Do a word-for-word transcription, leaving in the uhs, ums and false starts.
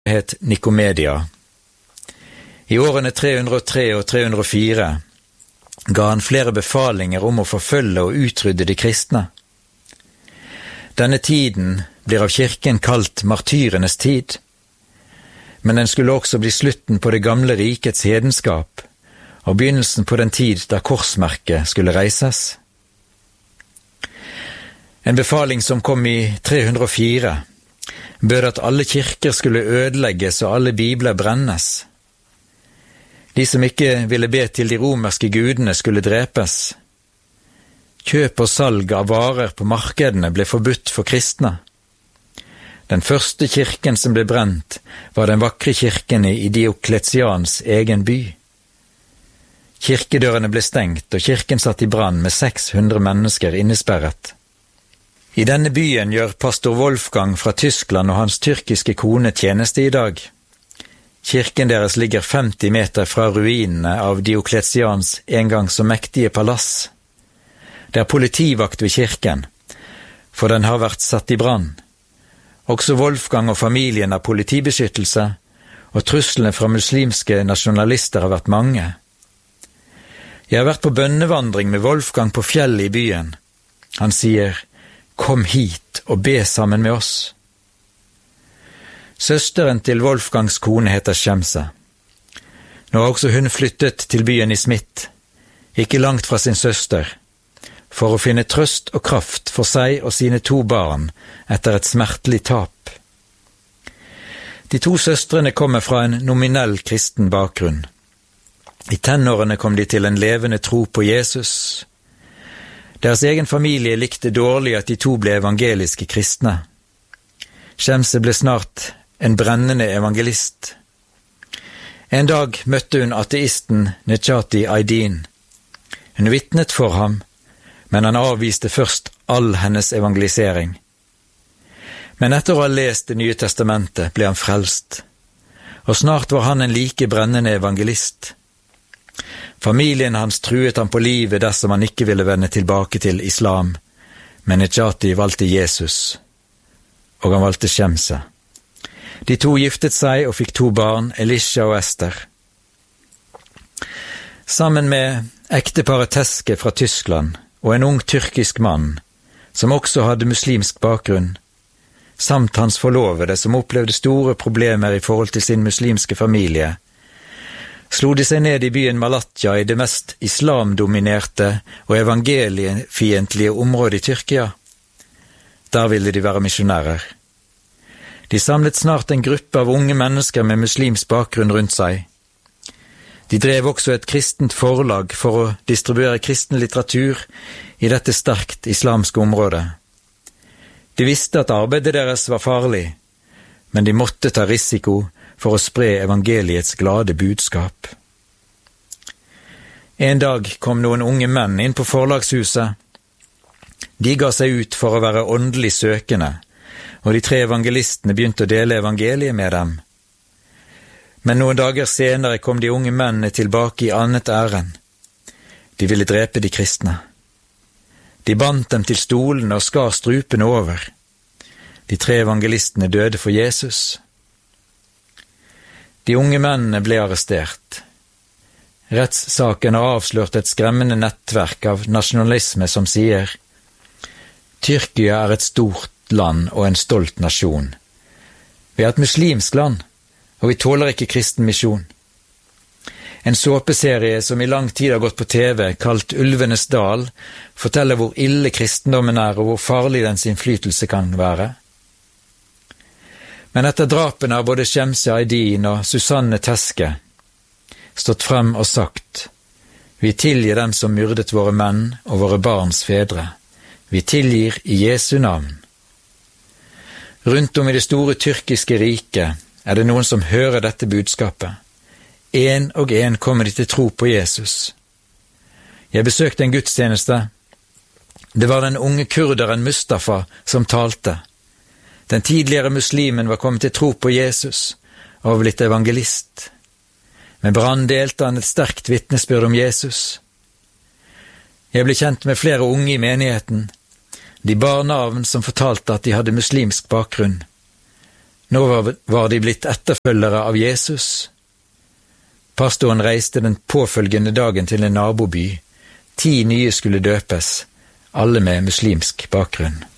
het Nikomedia. I årene tre hundre og tre og tre hundre og fire ga han flere befalinger om å forfølge og utrydde de kristne. Denne tiden blir av kirken kalt martyrenes tid, men den skulle også bli slutten på det gamle rikets hedenskap og begynnelsen på den tid da korsmerket skulle reises. En befaling som kom i tre hundre og fire bød at alle kirker skulle ødelegges og alle bibler brennes. De som ikke ville be til de romerske gudene skulle drepes. Kjøp og salg av varer på markedene ble forbudt for kristne. Den første kirken som ble brent var den vakre kirken i Diokletians egen by. Kirkedørene ble stengt, og kirken satt i brann med seks hundre mennesker innesperret. I denne byen gjør pastor Wolfgang fra Tyskland og hans tyrkiske kone tjeneste i dag. Kirken deres ligger femti meter fra ruinene av Diokletians en gang så mektige palass. Det er politivakt ved kirken, for den har vært satt i brann. Også Wolfgang og familien har politibeskyttelse, og truslene fra muslimske nasjonalister har vært mange. Jeg har vært på bønnevandring med Wolfgang på fjellet i byen. Han sier, «Kom hit og be sammen med oss». Søsteren til Wolfgangs kone heter Shemsa. Nå har også hun flyttet til byen i Smith, ikke langt fra sin søster, for å finne trøst og kraft for seg og sine to barn etter et smertelig tap. De to søstrene kommer fra en nominell kristen bakgrunn. I tenårene kom de til en levende tro på Jesus. Deres egen familie likte dårlig at de to ble evangeliske kristne. Shemsa ble snart en brennende evangelist. En dag møtte hun ateisten Nechati Aydin. Hun vittnet for ham, men han avviste først all hennes evangelisering. Men etter å ha lest Det nye testamentet ble han frelst, og snart var han en like brennende evangelist. Familien hans truet ham på livet dersom han ikke ville vende tilbake til islam, men Nechati valgte Jesus, og han valgte Shemsa. De to giftet seg og fikk to barn, Elisha og Esther. Sammen med ekteparet Teske fra Tyskland og en ung tyrkisk mann, som også hadde muslimsk bakgrunn, samt hans forlovede som opplevde store problemer i forhold til sin muslimske familie, slo de seg ned i byen Malatya i det mest islamdominerte og evangeliefiendtlige området i Tyrkia. Der ville de være misjonærer. De samlet snart en gruppe av unge mennesker med muslims bakgrunn rundt seg. De drev også et kristent forlag for å distribuere kristen litteratur i dette sterkt islamske området. De visste at arbeidet deres var farlig, men de måtte ta risiko for å spre evangeliets glade budskap. En dag kom noen unge menn inn på forlagshuset. De ga seg ut for å være åndelig søkende, og de tre evangelistene begynte å dele evangeliet med dem. Men noen dager senere kom de unge mennene tilbake i annet ærend. De ville drepe de kristne. De bandt dem til stolene og skar strupene over. De tre evangelistene døde for Jesus. De unge mennene ble arrestert. Rettssaken har avslørt et skremmende nettverk av nasjonalisme som sier Tyrkia er et stort land og en stolt nasjon. Vi er et muslimsk land, og vi tåler ikke kristen misjon. En såpeserie som i lang tid har gått på T V, kalt Ulvenes dal, forteller hvor ille kristendommen er og hvor farlig dens innflytelse kan være. Men etter drapene av både Shemsa Aydin og Susanne Teske, stått frem og sagt, vi tilgir dem som myrdet våre menn og våre barns fedre. Vi tilgir i Jesu navn. Rundt om i det store tyrkiske riket er det noen som hører dette budskapet. En og en kommer de til tro på Jesus. Jeg besøkte en gudstjeneste. Det var den unge kurderen Mustafa som talte. Den tidligere muslimen var kommet til tro på Jesus og var blitt evangelist. Med brann delte han et sterkt vitnesbyrd om Jesus. Jeg ble kjent med flere unge i menigheten. De bar navn som fortalte at de hadde muslimsk bakgrunn. Nå var de blitt etterfølgere av Jesus. Pastoren reiste den påfølgende dagen til en naboby. Ti nye skulle døpes, alle med muslimsk bakgrunn.